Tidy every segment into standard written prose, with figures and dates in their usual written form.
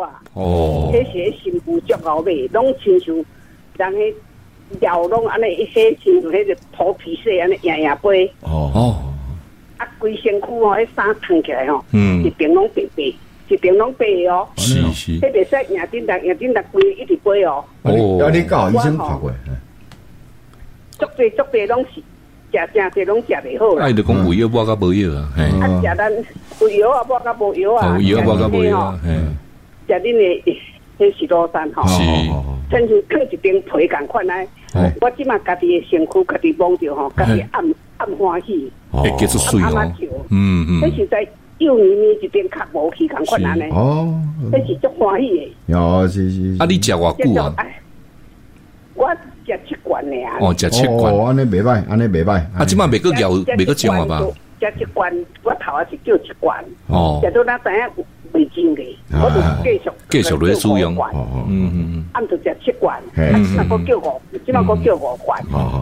啊，迄是身躯足后尾，拢亲像人迄料拢安尼，迄亲像迄个头皮屑安尼硬硬飞。啊，规身躯吼，迄衫穿起来吼，一边拢白白，一边拢白哦。 是， 迄袂使硬顶搭规一直飞哦。 你搞医生拍过？ 足多拢是。食正济拢食袂好啦。 啊，伊就讲有药抹甲无药啊，嘿。 啊，食咱有药啊，抹甲无药啊。 有药抹甲无药啊，嘿。 食恁的迄石螺山吼， 是。 亲像放一顶皮共款来。我即马家己的身躯家己摸着吼，家己暗欢喜。 会结出水哦。 迄是在幼年年一边较无去共款安尼。迄是足欢喜的。 有是。 啊，你食偌久啊？ 我食7罐尔。 食7罐。 安尼袂歹，安尼袂歹。 啊，即摆袂个摇，袂个涨啊吧？ 食1罐，我头也是叫1罐。食到咱知影未真嘅，我就继续来使用。 按就食7罐，即摆佫叫5罐。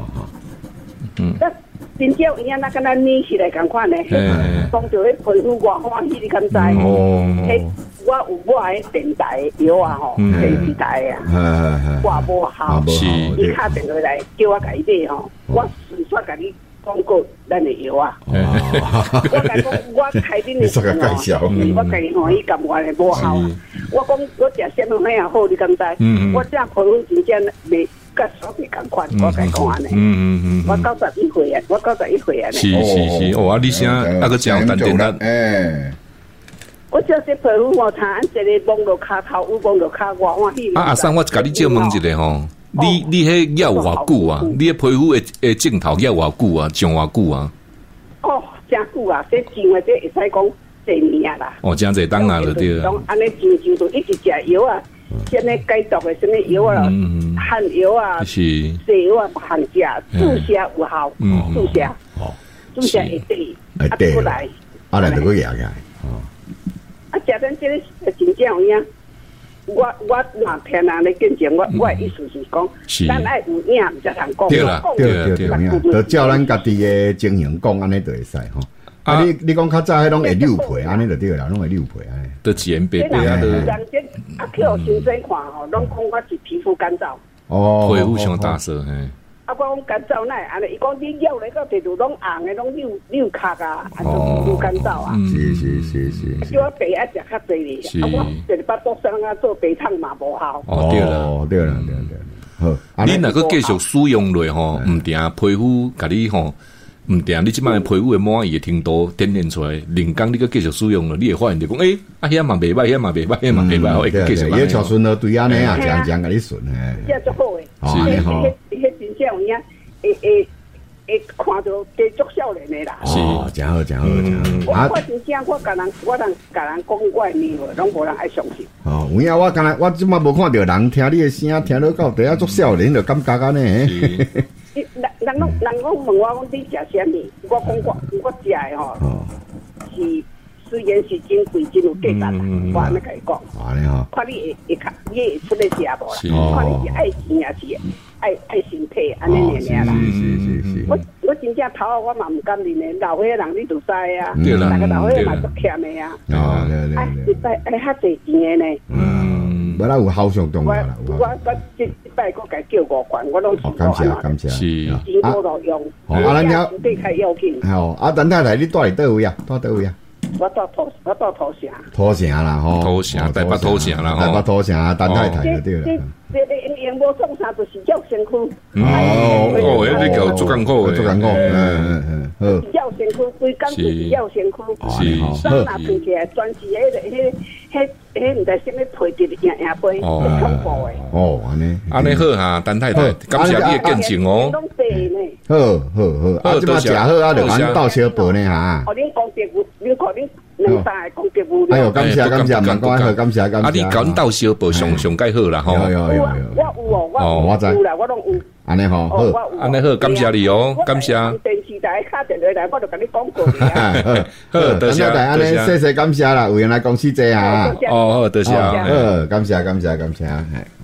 真正有影，那跟咱捏起来共款咧，讲到迄皮肤偌欢喜，你敢知？迄我有我迄电台药啊吼，电视台啊，我无效，伊敲电话来叫我甲伊买吼，我顺续甲你讲过咱的药啊。我甲讲，我开恁的药哦，我甲伊吼，伊感觉咧无效啊。我讲我食什么样好，你敢知？我这皮肤真正袂。甲手臂共款，我甲讲安尼。我91岁啊，我91岁啊。 是，啊，你啥那个讲淡定啦？ 我就是皮肤我查，一个摸到骹头，有摸到骹外欢喜。 阿三，我甲你借问一下吼，你迄要偌久啊？你皮肤的镜头要偌久啊？上偌久啊？ 哦，真久啊！这真话，这会使讲10年啦。 真侪当啊，就对啦。 安尼真就一直食药啊。现在该做的什么药啊，汗药啊，西药啊，含食，注射有效，注射会对，过来， 来就去压起来。 食咱这个真正有影，我若听人咧见证，我的意思是讲，咱爱有影才通讲。 对啦， 就照咱家己的经营讲，安尼就会使吼。啊！你讲较早迄拢会溜皮，安尼就对啦，拢会溜皮安尼。 都剪白白啊！都。 啊，去互先生看吼，拢讲我是皮肤干燥。 皮肤上大色嘿。 啊，我讲干燥奈安尼，伊讲你咬咧个地图拢红诶，拢溜壳啊，啊，就皮肤干燥啊。 是。 叫我白爱食较济哩，啊，我一日巴肚生啊做白汤嘛无效。 对啦。好， 你若个继续使用落吼，毋定皮肤甲你吼。唔定，你即摆皮肤的满意的程度展现出来，连工你个继续使用了，你会发现就讲，遐嘛袂歹，遐嘛袂歹，遐嘛袂歹，会继续。 伊潮顺了对安尼啊，讲甲你顺诶。 这足好诶，迄真正有影，会看到加足少年诶啦。 真好。 我真正我甲人讲我诶面话，拢无人爱相信。 有影我即摆无看到人听你诶声，听到到底下足少年就感觉安尼。 人讲问我讲你食啥物？我讲我食的吼，是虽然是真贵，真有价值，我安尼甲伊讲。看你会出来食无啦？看你是爱钱也是爱身体安尼尔啦。是。我真正头我嘛毋甘认的，老岁人你就知啊。 对啦。 大家老岁嘛足欠的啊。对。爱较侪钱的呢。 无啦有好上重要啦。 我这摆我家叫5罐，我拢感谢。 是。钱多路用。咱了对较要紧。 陈太太，你住伫倒位啊？住倒位啊？ 我到土城。 土城啦， 土城，台北土城啦， 台北土城啊，陈太太就对了。 这用无创啥，就是叫身躯。 你叫做艰苦， 好。 叫身躯，规工就是叫身躯。 是。 咱若看起来，全是迄毋知什么皮质硬皮，恐怖诶。 安尼好哈，陈太太，感谢你的见证哦。 好，啊，即摆食好啊，就按倒小报呢哈。 恁讲业务，恁看恁两三个讲业务。 哎呦，感谢，慢讲好，感谢。 啊，你讲倒小报上介好啦吼。 有。 我有哦， 我知。 有啦，我拢有。 安尼吼，好， 安尼好，感谢你哦，感谢。 电视台敲电话来，我就甲你讲过好，多谢， 安尼谢感谢啦，有人来公司坐啊。 好，多谢， 好，感谢。